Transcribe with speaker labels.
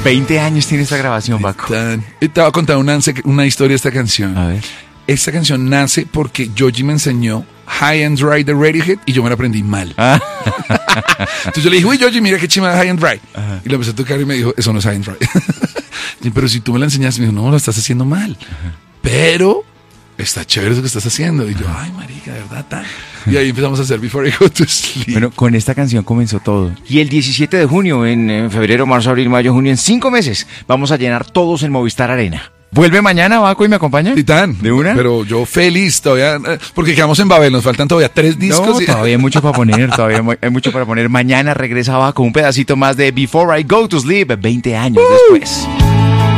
Speaker 1: 20 años tiene esta grabación, Baco.
Speaker 2: Te voy a contar una historia de esta canción.
Speaker 1: A ver.
Speaker 2: Esta canción nace porque Yoji me enseñó High and Dry de Radiohead y yo me la aprendí mal. Entonces yo le dije, uy, Yoji, mira qué chima de High and Dry.
Speaker 1: Ajá.
Speaker 2: Y la empecé a tocar y me dijo, eso no es High and Dry. Pero si tú me la enseñaste, me dijo, no, lo estás haciendo mal. Pero está chévere eso que estás haciendo. Y yo, ay, marica, de verdad, tal. Y ahí empezamos a hacer Before I Go to Sleep.
Speaker 1: Bueno, con esta canción comenzó todo. Y el 17 de junio, en febrero, marzo, abril, mayo, junio, en 5 meses, vamos a llenar todos el Movistar Arena. ¿Vuelve mañana, Baco, y me acompaña?
Speaker 2: Titán.
Speaker 1: ¿De una?
Speaker 2: Pero yo feliz todavía, porque quedamos en Babel, nos faltan todavía 3 discos.
Speaker 1: No, todavía hay mucho para poner, hay mucho para poner. Mañana regresa Baco, un pedacito más de Before I Go to Sleep, 20 años después.